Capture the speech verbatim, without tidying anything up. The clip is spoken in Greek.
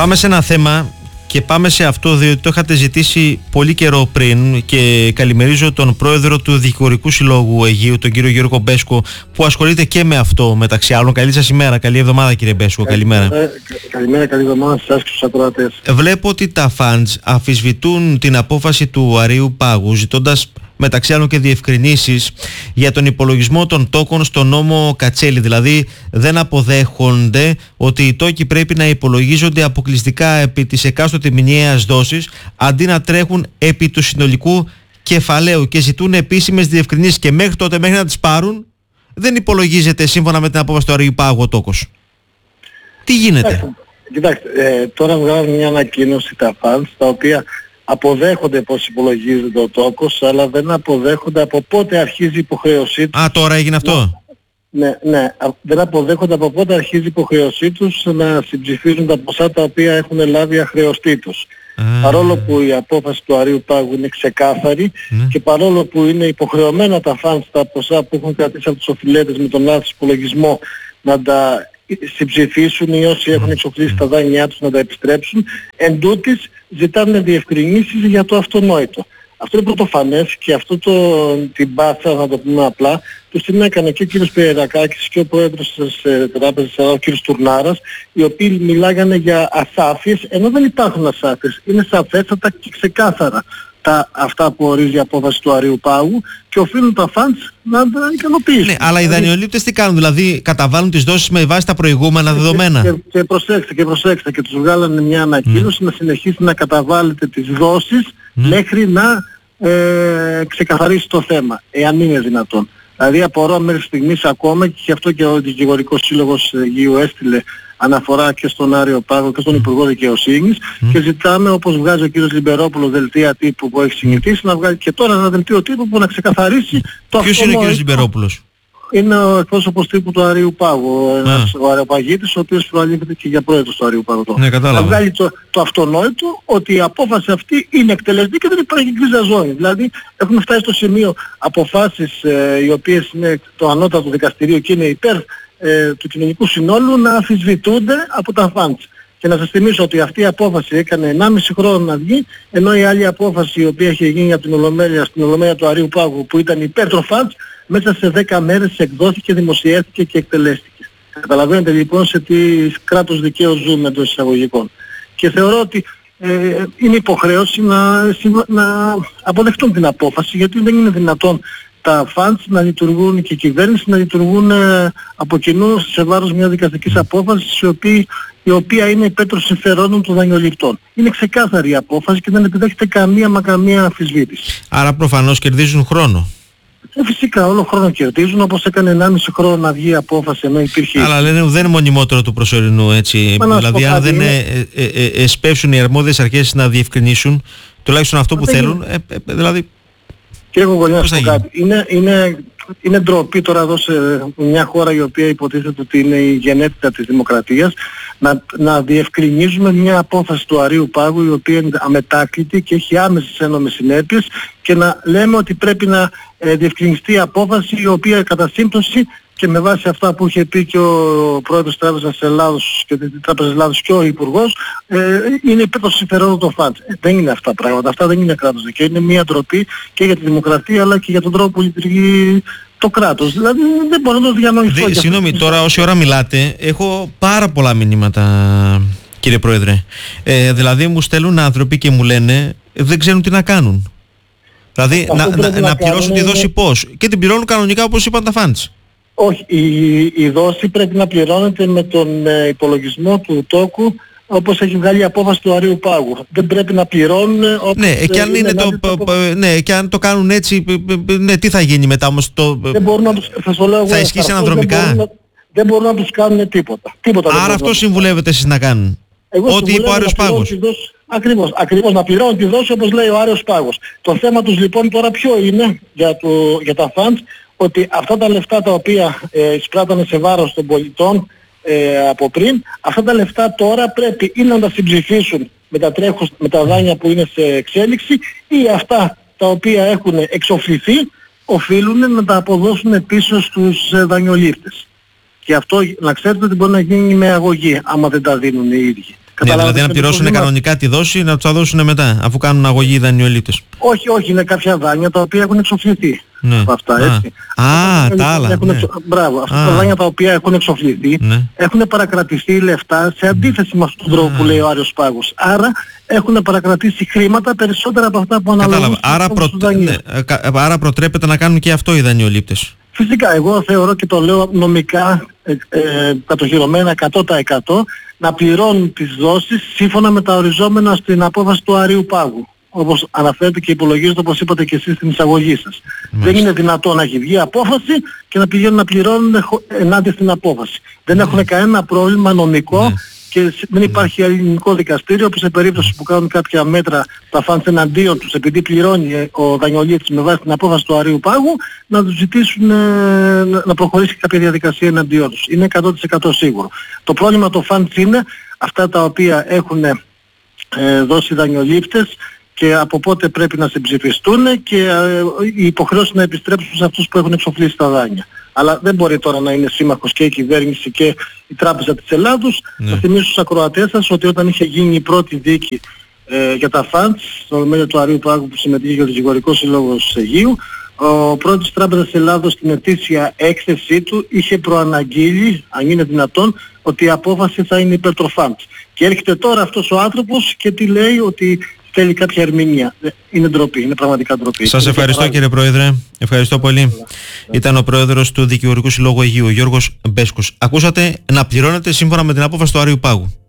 Πάμε σε ένα θέμα και πάμε σε αυτό, διότι το είχατε ζητήσει πολύ καιρό πριν, και καλημερίζω τον πρόεδρο του Δικηγορικού Συλλόγου Αιγαίου, τον κύριο Γιώργο Μπέσκο, που ασχολείται και με αυτό μεταξύ άλλων. Καλή σας ημέρα, καλή εβδομάδα κύριε Μπέσκο, καλημέρα. Καλημέρα, καλή εβδομάδα σε εσάς και στους ακροατές. Βλέπω ότι τα funds αμφισβητούν την απόφαση του Αρείου Πάγου, ζητώντας μεταξύ άλλων και διευκρινήσεις για τον υπολογισμό των τόκων στο νόμο Κατσέλη. Δηλαδή δεν αποδέχονται ότι οι τόκοι πρέπει να υπολογίζονται αποκλειστικά επί της εκάστοτε μηνιαίας δόσης, αντί να τρέχουν επί του συνολικού κεφαλαίου, και ζητούν επίσημες διευκρινήσεις, και μέχρι τότε, μέχρι να τις πάρουν, δεν υπολογίζεται σύμφωνα με την απόφαση του Αρείου Πάγου ο τόκος. Τι γίνεται? Κοιτάξτε, ε, τώρα βγάλαμε μια ανακοίνωση τα funds, τα οποία αποδέχονται πως υπολογίζεται ο τόκος, αλλά δεν αποδέχονται από πότε αρχίζει η υποχρέωσή τους. Α, τώρα έγινε αυτό. Ναι, ναι, δεν αποδέχονται από πότε αρχίζει η υποχρέωσή τους να συμψηφίζουν τα ποσά τα οποία έχουν λάβει αχρεωστοί τους. Α. Παρόλο που η απόφαση του Αρείου Πάγου είναι ξεκάθαρη, ναι, και παρόλο που είναι υποχρεωμένα τα funds, τα ποσά που έχουν κρατήσει από τους οφειλέτες με τον λάθος υπολογισμό, να τα συμψηφίσουν, ή όσοι έχουν εξοφλήσει τα δάνειά τους να τα επιστρέψουν, εν τούτης ζητάνε διευκρινήσεις για το αυτονόητο. Αυτό είναι πρωτοφανές, και αυτό το, την μπάτσα, να το πούμε απλά, τους την έκανε και ο κύριος Περακάκης και ο πρόεδρος της ε, Τράπεζας, ο κύριος Τουρνάρας, οι οποίοι μιλάγανε για ασάφειες, ενώ δεν υπάρχουν ασάφειες. Είναι σαφέστατα και ξεκάθαρα τα, αυτά που ορίζει η απόφαση του Αρείου Πάγου, και οφείλουν τα funds να τα ικανοποιήσουν. Ναι, αλλά οι δανειολήπτες τι κάνουν? Δηλαδή καταβάλουν τις δόσεις με βάση τα προηγούμενα δεδομένα. Και, και, και προσέξτε, και προσέξτε, και τους βγάλανε μια ανακοίνωση mm. να συνεχίσει να καταβάλλετε τις δόσεις mm. μέχρι να ε, ξεκαθαρίσει το θέμα, εάν είναι δυνατόν. Δηλαδή απορώ μέχρι στιγμής ακόμα, και γι' αυτό και ο Δικηγορικός Σύλλογος Αιγαίου έστειλε αναφορά και στον Άριο Πάγο και στον Υπουργό Δικαιοσύνης, mm. και ζητάμε, όπως βγάζει ο κύριος Λιμπερόπουλος δελτία τύπου που έχει συνηθίσει, να βγάλει και τώρα ένα δελτίο τύπου που να ξεκαθαρίσει το αυτό. Ποιος είναι ο κύριος Λιμπερόπουλος? Είναι ο εκπρόσωπος τύπου του Αρείου Πάγου, ένας, ο Αρεοπαγίτης, ο οποίος προαλήφθηκε και για πρόεδρος του Αρείου Πάγου. Ναι, κατάλαβα. Να βγάλει το, το αυτονόητο ότι η απόφαση αυτή είναι εκτελεστή και δεν υπάρχει γκρίζα ζώνη. Δηλαδή έχουμε φτάσει στο σημείο αποφάσεις ε, οι οποίες είναι το ανώτατο δικαστηρίο και είναι υπέρ ε, του κοινωνικού συνόλου, να αμφισβητούνται από τα funds. Και να σας θυμίσω ότι αυτή η απόφαση έκανε ενάμιση χρόνο να βγει, ενώ η άλλη απόφαση, η οποία είχε γίνει από την Ολομέλεια, στην Ολομέλεια του Αρείου Πάγου, που ήταν υπέρ των funds, μέσα σε δέκα μέρες εκδόθηκε, δημοσιεύτηκε και εκτελέστηκε. Καταλαβαίνετε λοιπόν σε τι κράτος δικαίου ζούμε εντός εισαγωγικών. Και θεωρώ ότι ε, είναι υποχρέωση να, να αποδεχτούν την απόφαση, γιατί δεν είναι δυνατόν τα funds να λειτουργούν και η κυβέρνηση να λειτουργούν ε, από κοινού σε βάρος μιας δικαστικής απόφασης, η οποία, η οποία είναι υπέρ των συμφερόντων των δανειοληπτών. Είναι ξεκάθαρη η απόφαση και δεν επιδέχεται καμία μα καμία αμφισβήτηση. Άρα προφανώς κερδίζουν χρόνο. Ε, φυσικά όλο χρόνο κερδίζουν, όπως έκανε ενάμιση χρόνο να βγει η απόφαση, ενώ υπήρχε... Αλλά λένε δεν είναι μονιμότερο του προσωρινού, έτσι. Μα δηλαδή αν δεν είναι... ε, ε, ε, εσπεύσουν οι αρμόδιες αρχές να διευκρινίσουν τουλάχιστον αυτό που θέλουν, ε, ε, δηλαδή... Κύριε Κοκολιά, να σου πω κάτι. Είναι, είναι, είναι ντροπή τώρα εδώ σε μια χώρα η οποία υποτίθεται ότι είναι η γενέτειτα της δημοκρατίας, να, να διευκρινίζουμε μια απόφαση του Αρείου Πάγου, η οποία είναι αμετάκλητη και έχει άμεσες ένομες συνέπειες, και να λέμε ότι πρέπει να ε, διευκρινιστεί η απόφαση, η οποία κατά σύμπτωση, και με βάση αυτά που είχε πει και ο πρόεδρος της Τράπεζας Ελλάδος και της Τράπεζας Ελλάδος και ο Υπουργός, ε, είναι υπέρ των συμφερόντων των funds. Ε, δεν είναι αυτά πράγματα. Αυτά δεν είναι κράτος δικαίου. Είναι μια ντροπή και για τη δημοκρατία, αλλά και για τον τρόπο που λειτουργεί το κράτος. Δηλαδή δεν μπορώ να το διανοηθώ. Δε, συγγνώμη, τώρα όση ώρα μιλάτε, έχω πάρα πολλά μηνύματα, κύριε Πρόεδρε. Ε, δηλαδή μου στέλνουν άνθρωποι και μου λένε δεν ξέρουν τι να κάνουν. Δηλαδή να, να, να, να πληρώσουν τη δόση πώς. Και την πληρώνουν κανονικά όπως είπαν τα funds. Όχι, η, η δόση πρέπει να πληρώνεται με τον ε, υπολογισμό του τόκου, όπως έχει βγάλει η απόφαση του Αρείου Πάγου. Δεν πρέπει να πληρώνουν όπως... Ναι, και αν, είναι το, το, το, ναι, και αν το κάνουν έτσι, ναι, τι θα γίνει μετά όμως? Το, δεν μπορούν να τους, θα, λέω, θα ισχύσει αναδρομικά. Δεν μπορούν, να, δεν μπορούν να τους κάνουν τίποτα. τίποτα Άρα αυτό συμβουλεύετε εσείς να κάνουν? Εγώ ό,τι είπε ο Άρεος Πάγος. Ακριβώς, ακριβώς, να πληρώνουν τη δόση όπως λέει ο Άρεος Πάγος. Το θέμα τους λοιπόν τώρα ποιο είναι για, το, για τα funds? Ότι αυτά τα λεφτά τα οποία ε, εισπράττανε σε βάρος των πολιτών ε, από πριν, αυτά τα λεφτά τώρα πρέπει ή να τα συμψηφίσουν με τα, τρέχους, με τα δάνεια που είναι σε εξέλιξη, ή αυτά τα οποία έχουν εξοφληθεί οφείλουν να τα αποδώσουν πίσω στους ε, δανειολήπτες. Και αυτό να ξέρετε ότι μπορεί να γίνει με αγωγή άμα δεν τα δίνουν οι ίδιοι. Ναι, δηλαδή να πληρώσουν κανονικά τη δόση, να τους τα δώσουν μετά, αφού κάνουν αγωγή οι δανειολήπτες. Όχι, όχι, είναι κάποια δάνεια τα οποία έχουν εξοφληθεί. Ναι. Από αυτά, έτσι. Α, α τα άλλα. Ναι. Εξο... Μπράβο, αυτά α. τα δάνεια τα οποία έχουν εξοφληθεί, ναι. έχουν παρακρατηθεί λεφτά σε αντίθεση με αυτόν τον τρόπο που λέει ο Άριος Πάγος. Άρα έχουν παρακρατήσει χρήματα περισσότερα από αυτά που αναλογούν. Άρα, προ... ναι. Άρα προτρέπεται να κάνουν και αυτό οι δανειολήπτες. Φυσικά, εγώ θεωρώ και το λέω νομικά ε, ε, κατοχυρωμένα εκατό τοις εκατό να πληρώνουν τις δόσεις σύμφωνα με τα οριζόμενα στην απόφαση του Αρείου Πάγου. Όπως αναφέρεται και υπολογίζεται, όπως είπατε και εσείς στην εισαγωγή σας. Μάλιστα. Δεν είναι δυνατόν να έχει βγει απόφαση και να πηγαίνουν να πληρώνουν ενάντια στην απόφαση. Δεν mm. έχουν κανένα πρόβλημα νομικό mm. και δεν υπάρχει ελληνικό δικαστήριο που σε περίπτωση που κάνουν κάποια μέτρα τα φαντς εναντίον τους επειδή πληρώνει ο δανειολήπτης με βάση την απόφαση του Αρείου Πάγου να τους ζητήσουν να προχωρήσει κάποια διαδικασία εναντίον τους. Είναι εκατό τοις εκατό σίγουρο. Το πρόβλημα των φαντς είναι αυτά τα οποία έχουν ε, δώσει οι δανειολήπτες και από πότε πρέπει να συμψηφιστούν και ε, η υποχρέωση να επιστρέψουν σε αυτούς που έχουν εξοφλήσει τα δάνεια. Αλλά δεν μπορεί τώρα να είναι σύμμαχος και η κυβέρνηση και η Τράπεζα της Ελλάδος. Ναι. Θα θυμίσω στους ακροατές σας ότι όταν είχε γίνει η πρώτη δίκη ε, για τα φαντς, στο μέλη του Αρείου Πάγου που συμμετείχε και ο Δικηγορικός Σύλλογος Αιγείου, ο πρόεδρος της Τράπεζας της Ελλάδος στην ετήσια έκθεσή του είχε προαναγγείλει, αν είναι δυνατόν, ότι η απόφαση θα είναι υπέρ των φαντς. Και έρχεται τώρα αυτός ο άνθρωπος και τι λέει, ότι θέλει κάποια ερμηνεία. Είναι ντροπή, είναι πραγματικά ντροπή. Σας ευχαριστώ κύριε Πρόεδρε, ευχαριστώ πολύ. Yeah. Ήταν ο Πρόεδρος του Δικηγορικού Συλλόγου Αιγείου, Γιώργος Μπέσκος. Ακούσατε να πληρώνετε σύμφωνα με την απόφαση του Αρείου Πάγου.